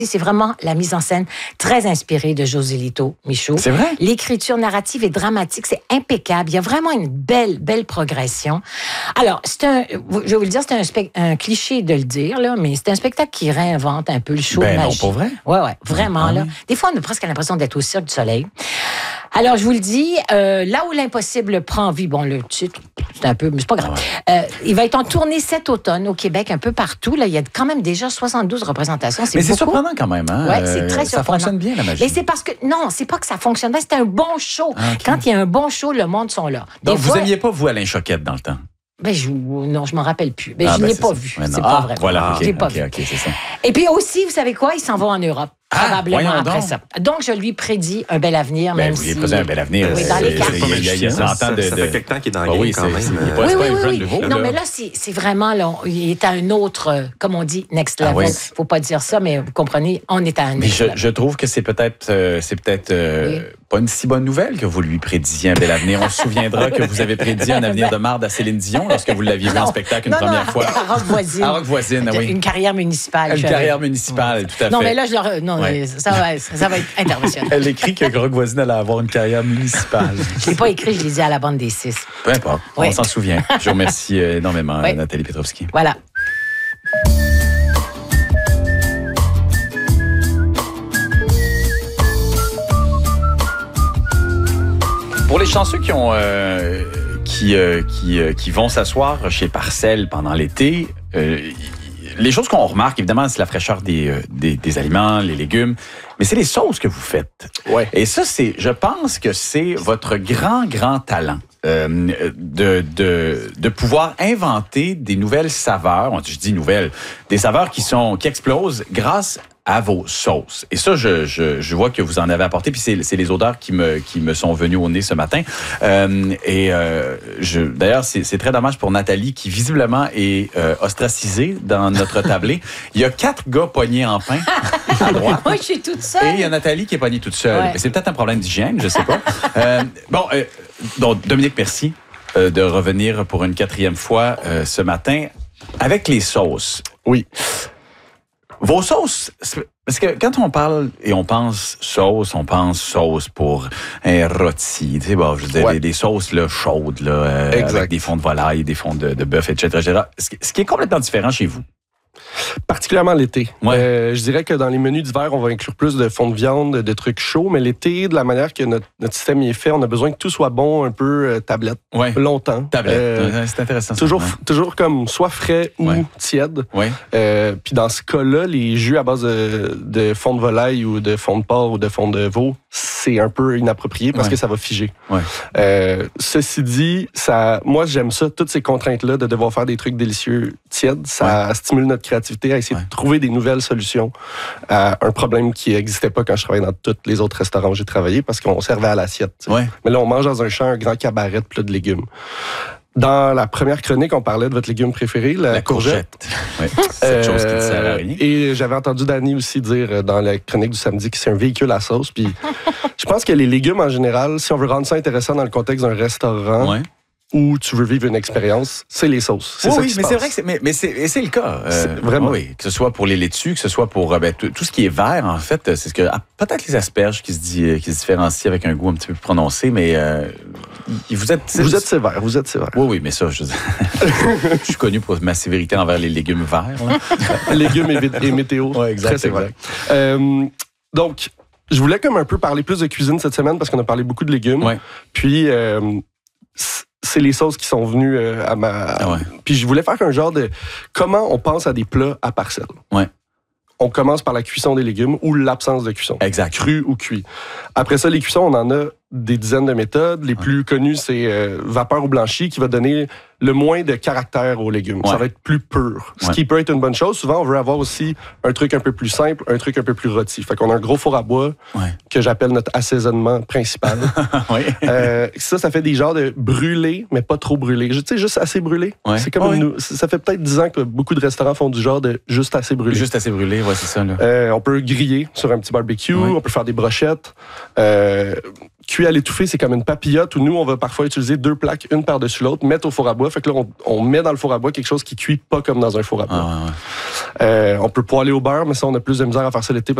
C'est vraiment la mise en scène très inspirée de Joselito Michaud. C'est vrai? L'écriture narrative et dramatique, c'est impeccable. Il y a vraiment une belle progression. Alors, je vais vous le dire, c'est un cliché de le dire, là, mais c'est un spectacle qui réinvente un peu le show de magie. Non, pour vrai? Ouais, vraiment, là. Des fois, on a presque l'impression d'être au Cirque du Soleil. Alors, je vous le dis, là où l'impossible prend vie, bon, le titre, c'est un peu, mais c'est pas grave. Il va être en tournée cet automne au Québec, un peu partout. Là, il y a quand même déjà 72 représentations. Mais c'est surprenant quand même, hein? Oui, c'est très surprenant. Ça fonctionne bien, la magie. Mais c'est parce que, non, c'est pas que ça fonctionne bien, c'est un bon show. Okay. Quand il y a un bon show, le monde sont là. Donc, vous n'aimiez pas, vous, Alain Choquette, dans le temps? Non, je m'en rappelle plus. Je ne l'ai pas vu. C'est pas vrai. Voilà, je l'ai pas vu. C'est ça. Et puis aussi, vous savez quoi? Ils s'en vont en Europe. Probablement après ça. Donc, je lui prédis un bel avenir, même vous lui si... prédisez un bel avenir. Oui, dans les cartes. Il y a 100 ans ça fait quelque temps qu'il est dans le game quand même. Oui. Non, mais là, c'est vraiment... Là, il est à un autre, comme on dit, next level. Il ne faut pas dire ça, mais vous comprenez, on est à un next level. Je trouve que c'est peut-être pas une si bonne nouvelle que vous lui prédisiez un bel avenir. On se souviendra que vous avez prédit un avenir de marde à Céline Dion lorsque vous l'aviez vu en spectacle une première fois. À Roque-Voisine. À Roque-Voisine, oui. Une carrière municipale. Une carrière municipale, tout à fait. Non, mais là, ça va être international. Elle écrit que Roque-Voisine allait avoir une carrière municipale. Je l'ai pas écrit, je l'ai dit à la bande des 6. Peu importe, on s'en souvient. Je vous remercie énormément, Nathalie Petrovski. Voilà. Pour les chanceux qui vont s'asseoir chez Parcelles pendant l'été, les choses qu'on remarque, évidemment, c'est la fraîcheur des aliments, les légumes, mais c'est les sauces que vous faites. Ouais. Et ça, je pense que c'est votre grand talent. De pouvoir inventer des nouvelles saveurs, je dis nouvelles, des saveurs qui explosent grâce à vos sauces. Et ça, je vois que vous en avez apporté, puis c'est les odeurs qui me sont venues au nez ce matin. D'ailleurs, c'est très dommage pour Nathalie, qui visiblement est ostracisée dans notre tablé. Il y a 4 gars pognés en pain à droite. Moi, je suis toute seule. Et il y a Nathalie qui est pognée toute seule. Ouais. C'est peut-être un problème d'hygiène, je sais pas. Donc, Dominique, merci de revenir pour une 4e fois ce matin avec les sauces. Oui. Vos sauces, parce que quand on parle et on pense sauce pour un rôti, tu sais, bon, je veux dire, des sauces là, chaudes, là, avec des fonds de volaille, des fonds de bœuf, etc. Ce qui est complètement différent chez vous. Particulièrement l'été. Ouais. Je dirais que dans les menus d'hiver, on va inclure plus de fonds de viande, de trucs chauds, mais l'été, de la manière que notre système y est fait, on a besoin que tout soit bon, un peu tablette, longtemps. Tablette, c'est intéressant. Toujours comme soit frais ou tiède. Ouais. Puis dans ce cas-là, les jus à base de fond de volaille ou de fond de porc ou de fond de veau, c'est un peu inapproprié parce que ça va figer. Ouais. Ceci dit, moi j'aime ça, toutes ces contraintes-là de devoir faire des trucs délicieux tièdes, ça stimule notre créativité à essayer de trouver des nouvelles solutions à un problème qui n'existait pas quand je travaillais dans tous les autres restaurants où j'ai travaillé parce qu'on servait à l'assiette. Ouais. Mais là, on mange dans un champ un grand cabaret de plats de légumes. Dans la première chronique, on parlait de votre légume préféré, la courgette. Oui, cette chose qui ne sert à rien. Et j'avais entendu Dany aussi dire dans la chronique du samedi que c'est un véhicule à sauce. Puis je pense que les légumes en général, si on veut rendre ça intéressant dans le contexte d'un restaurant, où tu veux vivre une expérience, c'est les sauces. C'est ça qui se passe. C'est vrai que c'est le cas. Vraiment. Oui, que ce soit pour les laitues, que ce soit pour tout ce qui est vert, en fait, c'est ce que peut-être les asperges qui se différencient avec un goût un petit peu plus prononcé, mais vous êtes sévère. Oui, mais ça, je suis connu pour ma sévérité envers les légumes verts. Légumes et météo. Oui, exactement. Donc, je voulais comme un peu parler plus de cuisine cette semaine parce qu'on a parlé beaucoup de légumes. Ouais. Puis c'est les sauces qui sont venues à ma... Puis je voulais faire un genre de... Comment on pense à des plats à parcelles. Ouais. On commence par la cuisson des légumes ou l'absence de cuisson. Exact. Cru ou cuit. Après ça, les cuissons, on en a des dizaines de méthodes. Les plus connues, c'est vapeur ou blanchi qui va donner le moins de caractère aux légumes. Ça va être plus pur. Ce qui peut être une bonne chose. Souvent, on veut avoir aussi un truc un peu plus simple, un truc un peu plus rôti. Fait qu'on a un gros four à bois que j'appelle notre assaisonnement principal. Ça fait des genres de brûlés, mais pas trop brûlés. Tu sais, juste assez brûlés. C'est comme ça fait peut-être 10 ans que beaucoup de restaurants font du genre de juste assez brûlé. Juste assez brûlé, c'est ça. Là. On peut griller sur un petit barbecue. On peut faire des brochettes. cuit à l'étouffée, c'est comme une papillote où nous, on va parfois utiliser 2 plaques, une par-dessus l'autre, mettre au four à bois. Fait que là, on met dans le four à bois quelque chose qui cuit pas comme dans un four à bois. On peut poêler au beurre, mais ça, on a plus de misère à faire ça l'été